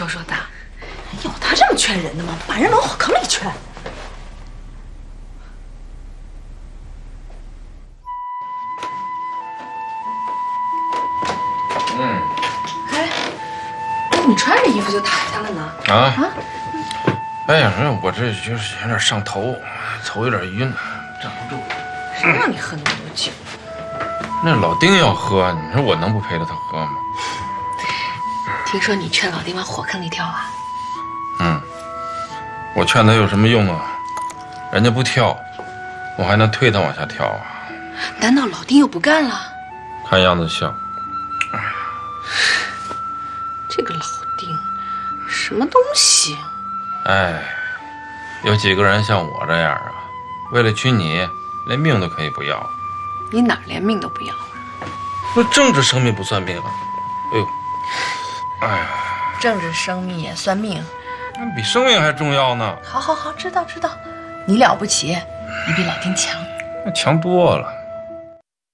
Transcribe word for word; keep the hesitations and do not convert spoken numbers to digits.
说的，有他这么劝人的吗？把人往火坑里劝。 嗯。 哎，你穿着衣服就躺下了呢？ 啊啊！ 哎呀，我这就是有点上头，头有点晕，站不住。 谁让你喝那么多酒？ 那老丁要喝，你说我能不陪着他喝吗？ 听说你劝老丁往火坑里跳啊？ 嗯，我劝他有什么用啊？人家不跳，我还能推他往下跳啊？ 难道老丁又不干了？ 看样子像。 这个老丁，什么东西？ 哎，有几个人像我这样啊？为了娶你，连命都可以不要。 你哪连命都不要了？ 不，政治生命不算命啊！哎呦，哎呀， 政治生命也算命， 那比生命还重要呢。 好好好，知道知道，你了不起，你比老丁强， 那强多了。